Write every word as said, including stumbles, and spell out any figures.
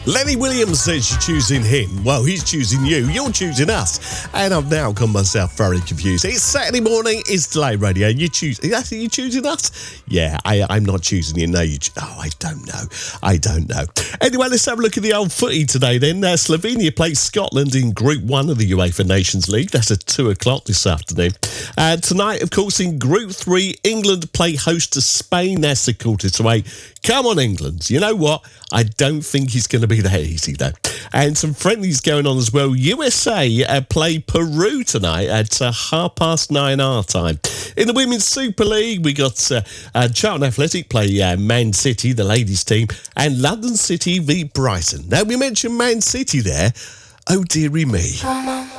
Lenny Williams says you're choosing him. Well, he's choosing you. You're choosing us. And I've now got myself very confused. It's Saturday morning. It's Delay Radio. You choose. Are you choosing us? Yeah, I, I'm not choosing you. No, you. Cho- oh, I don't know. I don't know. Anyway, let's have a look at the old footy today then. Uh, Slovenia plays Scotland in Group one of the UEFA Nations League. That's at two o'clock this afternoon. Uh, tonight, of course, in Group three, England play host to Spain. That's the quarter to eight. Come on, England. You know what? I don't think it's going to be that easy, though. And some friendlies going on as well. U S A uh, play Peru tonight at uh, half past nine our time. In the Women's Super League, we got uh, uh, Charlton Athletic play uh, Man City, the ladies' team, and London City v Brighton. Now, we mentioned Man City there. Oh, dearie me.